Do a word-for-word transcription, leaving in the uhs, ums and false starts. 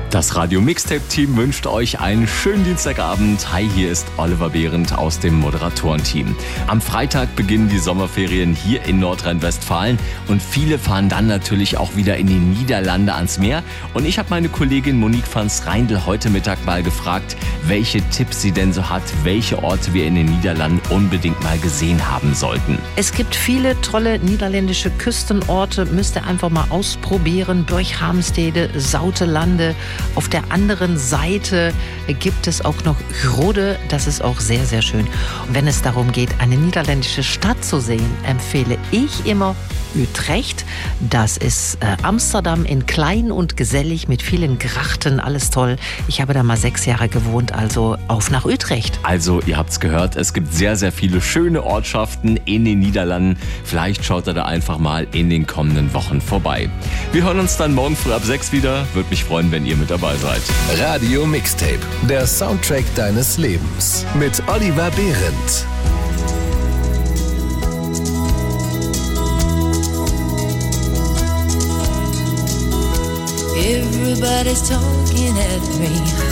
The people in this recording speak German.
Das Radio Mixtape Team wünscht euch einen schönen Dienstagabend. Hi, hier ist Oliver Behrendt aus dem Moderatorenteam. Am Freitag beginnen die Sommerferien hier in Nordrhein-Westfalen und viele fahren dann natürlich auch wieder in die Niederlande ans Meer. Und ich habe meine Kollegin Monique van Schreindl heute Mittag mal gefragt, welche Tipps sie denn so hat, welche Orte wir in den Niederlanden unbedingt mal gesehen haben sollten. Es gibt viele tolle niederländische Küstenorte, müsst ihr einfach mal ausprobieren. Borghamstede, Sautelande. Auf der anderen Seite gibt es auch noch Rode, das ist auch sehr, sehr schön. Und wenn es darum geht, eine niederländische Stadt zu sehen, empfehle ich immer Utrecht. Das ist äh, Amsterdam in klein und gesellig mit vielen Grachten, alles toll. Ich habe da mal sechs Jahre gewohnt, also auf nach Utrecht. Also, ihr habt's gehört, es gibt sehr, sehr viele schöne Ortschaften in den Niederlanden. Vielleicht schaut ihr da einfach mal in den kommenden Wochen vorbei. Wir hören uns dann morgen früh ab sechs wieder. Würde mich freuen, wenn ihr mit dabei seid. Radio Mixtape, der Soundtrack deines Lebens mit Oliver Behrendt. Everybody's talking at me.